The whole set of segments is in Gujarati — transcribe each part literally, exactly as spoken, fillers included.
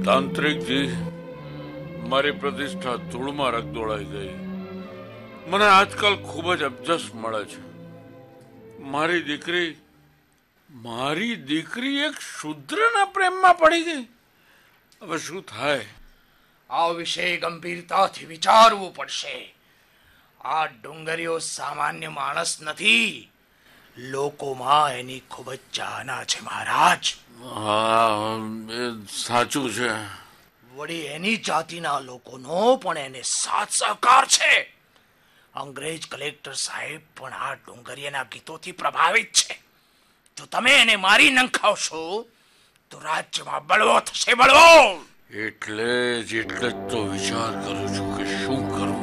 તાંત્રિકજી, મારી પ્રતિષ્ઠા ધૂળમાં રગદોળાઈ ગઈ. મને આજકાલ ખૂબ જ અબજસ મળે છે. મારી દીકરી મારી દીકરી એક શૂદ્રના પ્રેમમાં પડી ગઈ. હવે શું થાય? આ વિશે ગંભીરતાથી વિચારવું પડશે. આ ડુંગરીઓ સામાન્ય માણસ નથી. લોકોમાં એની ખૂબ જ ચાહના છે મહારાજ. હા, એ સાચું છે. વળી એની જાતિના લોકોનો પણ એને સાથ સહકાર છે. અંગ્રેજ કલેક્ટર સાહેબ પણ આ ડુંગરીયાના ગીતોથી પ્રભાવિત છે. જો તમે એને મારી નંખાવશો તો રાજ્યમાં બળવો થશે, બળવો. એટલે જ એટલે જ તો વિચાર કરું છું કે શું કરું.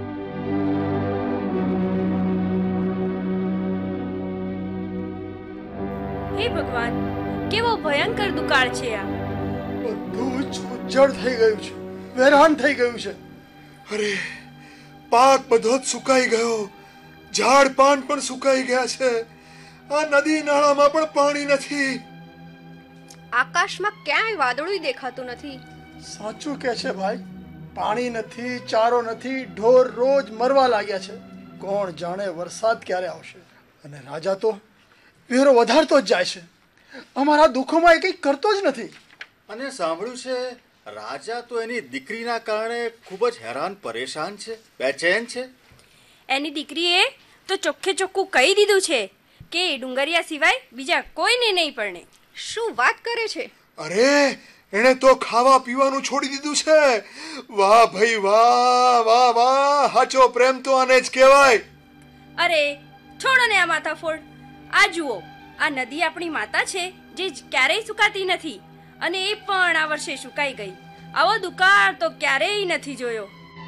હે ભગવાન, કેવો ભયંકર દુકાળ છે આ. બધું જ ઉજ્જડ થઈ ગયું છે, વેરાન થઈ ગયું છે. અરે, પાક બધો જ સુકાઈ ગયો, ઝાડ પાન પણ સુકાઈ ગયા છે. આ નદી નાળામાં પણ પાણી નથી. આકાશમાં ક્યાંય વાદળું દેખાતું નથી. સાચું કે છે ભાઈ, પાણી નથી, ચારો નથી, ઢોર રોજ મરવા લાગ્યા છે. કોણ જાણે વરસાદ ક્યારે આવશે. અને રાજા તો વેરો વધારતો જ જાય છે. અમારા દુઃખોમાં એ કંઈ કરતો જ નથી. અને સાંભળ્યું છે રાજા તો એની દીકરીના કારણે ખૂબ જ હેરાન પરેશાન છે, બેચેન છે. એની દીકરીએ તો ચોખ્ખે ચોખ્ખું કહી દીધું છે કે ડુંગરિયા સિવાય બીજા કોઈને નહીં પરણે. શું વાત કરે છે? અરે, એણે તો ખાવા પીવાનું છોડી દીધું છે. વાહ ભાઈ વાહ, વાહ વાહ, સાચો પ્રેમ તો આને જ કહેવાય. અરે છોડો ને આ માથાફોડ. આ જુઓ, આ નદી આપણી માતા છે જે ક્યારેય સુકાતી નથી, અને એ પણ આ વર્ષે સુકાઈ ગઈ. આવો દુકાળ તો ક્યારેય નથી જોયો.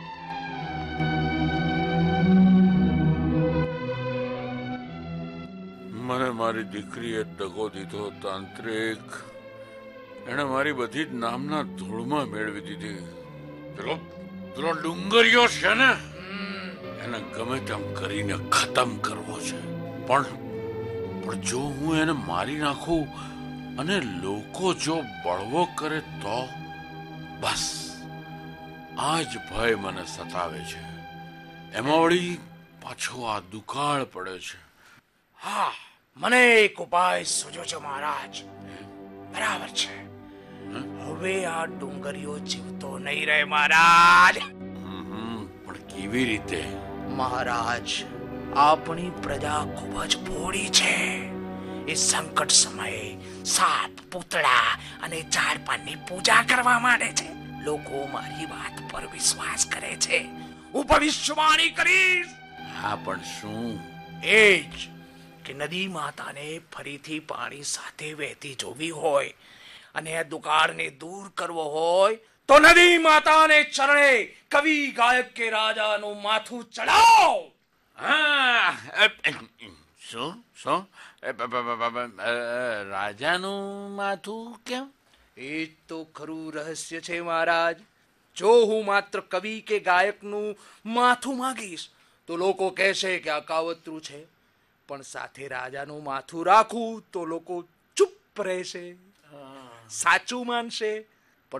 મને મારી દીકરીએ દગો દીધો. તાંત્રિક, એને મારી બધી જ નામના ધૂળમાં મેળવી દીધી. પેલો પેલો ડુંગરિયો છે ને, એને ગમે તેમ કરીને ખતમ કરવો છે. પણ પણ જો હું એને મારી નાખું અને લોકો જો બળવો કરે તો બસ આ જ ભય મને સતાવે છે. એમાં વળી પાછો આ દુકાળ પડે છે. હા, મને એક ઉપાય સૂઝ્યો છે મહારાજ. બરાબર છે, હવે આ ડુંગરીઓ જીવતો નહીં રહે મહારાજ. પણ કેવી રીતે? મહારાજ, આપણી પ્રજા ખૂબ જ ભોળી છે. એ સંકટ સમયે સાપ, પૂતળા અને ઝાડપાનની પૂજા કરવા માંડે છે. લોકો મારી વાત પર વિશ્વાસ કરે છે. હું ભવિષ્યવાણી કરીશ. હા, પણ શું? એ જ કે નદી માતાને ફરીથી પાણી સાથે વહેતી જોવી હોય અને આ દુકાળને દૂર કરવો હોય તો નદી માતાને ચરણે કવિ, ગાયક કે રાજાનું માથું ચડાવો. હા, શું શું રાજાનું માથું કેમ? એ તો ખરું રહસ્ય છે મહારાજ. જો હું માત્ર કવિ કે ગાયકનું માથું માંગીશ તો લોકો કહેશે કે આ કાવતરું છે, પણ સાથે રાજાનું માથું રાખું તો લોકો ચૂપ રહેશે, સાચું માનશે.